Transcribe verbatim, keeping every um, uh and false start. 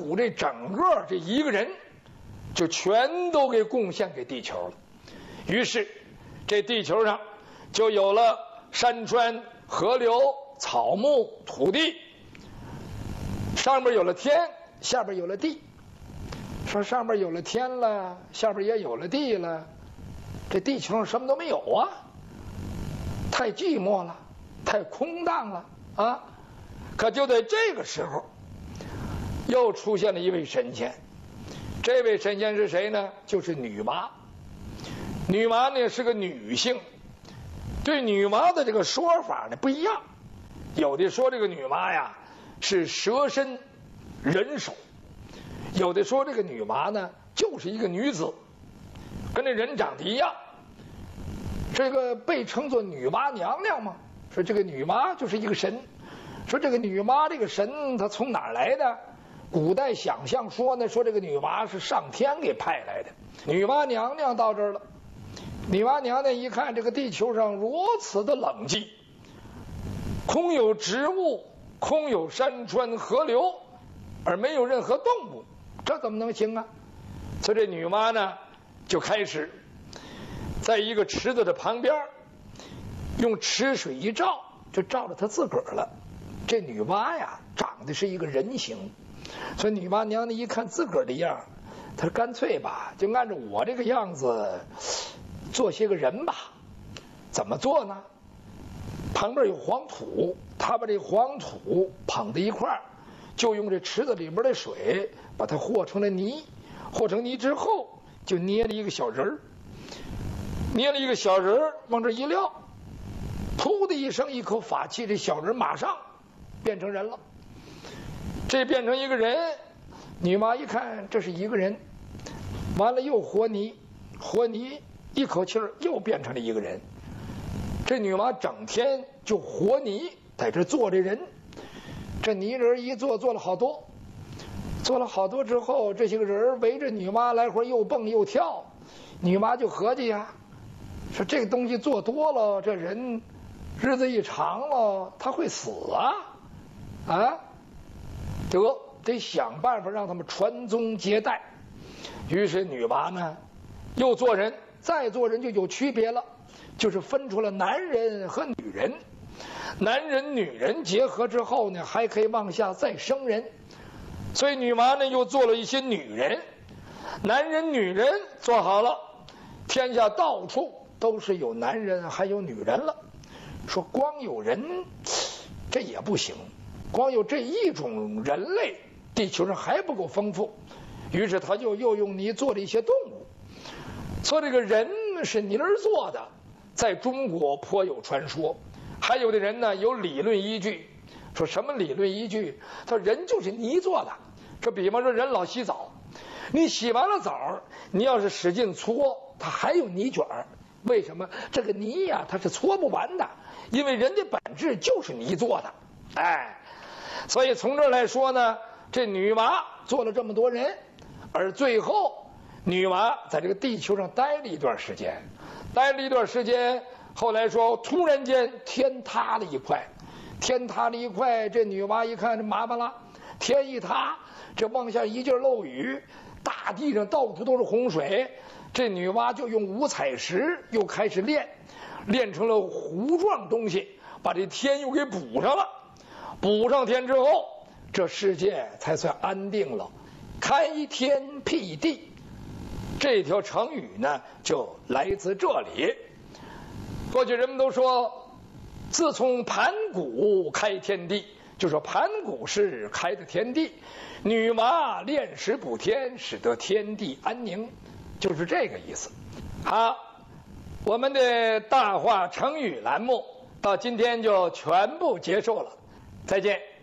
土这整个这一个人，就全都给贡献给地球了。于是，这地球上就有了山川、河流、草木、土地，上边有了天，下边有了地。说上边有了天了，下边也有了地了，这地球上什么都没有啊，太寂寞了，太空荡了啊！可就在这个时候，又出现了一位神仙。这位神仙是谁呢？就是女娲。女娲呢是个女性，对女娲的这个说法呢不一样。有的说这个女娲呀是蛇身人首，有的说这个女娲呢就是一个女子，跟这人长得一样。这个被称作女娲娘娘嘛，说这个女娲就是一个神。说这个女娲这个神她从哪儿来的？古代想象说呢，说这个女娲是上天给派来的。女娲娘娘到这儿了，女娲娘娘一看这个地球上如此的冷寂，空有植物，空有山川河流，而没有任何动物，这怎么能行啊？所以这女娲呢就开始在一个池子的旁边用池水一照，就照着她自个儿了。这女娲呀长得是一个人形，所以女娲娘娘一看自个儿的样，她说干脆吧，就按照我这个样子做些个人吧。怎么做呢？旁边有黄土，她把这黄土捧在一块儿，就用这池子里边的水把它和成了泥，和成泥之后就捏了一个小人儿，捏了一个小人儿往这一撂，噗的一声，一口法气，这小人马上变成人了。这变成一个人，女娲一看这是一个人，完了又和泥，和泥一口气儿又变成了一个人。这女娲整天就和泥在这做这人，这泥人一做做了好多，做了好多之后，这些个人围着女娲来回又蹦又跳。女娲就合计呀，说这个东西做多了，这人日子一长了他会死啊啊！得得想办法让他们传宗接代。于是女娲呢又做人，再做人就有区别了，就是分出了男人和女人，男人女人结合之后呢还可以往下再生人。所以女娲呢又做了一些女人，男人女人做好了，天下到处都是有男人还有女人了。说光有人这也不行，光有这一种人类，地球上还不够丰富。于是他就又用泥做了一些动物。说这个人是泥儿做的，在中国颇有传说。还有的人呢有理论依据，说什么理论依据？他说人就是泥做的。这比方说人老洗澡，你洗完了澡，你要是使劲搓，它还有泥卷儿。为什么？这个泥呀、啊、它是搓不完的，因为人的本质就是泥做的。哎，所以从这儿来说呢，这女娲做了这么多人，而最后女娲在这个地球上待了一段时间，待了一段时间，后来说突然间天塌了一块，天塌了一块，这女娲一看这麻烦了，天一塌，这往下一劲漏雨，大地上到处都是洪水。这女娲就用五彩石又开始炼，炼成了糊状东西，把这天又给补上了。补上天之后，这世界才算安定了。开天辟地，这条成语呢就来自这里。过去人们都说，自从盘古开天地，就说盘古是开的天地，女娲炼石补天，使得天地安宁，就是这个意思。好，我们的大话成语栏目到今天就全部结束了，再见。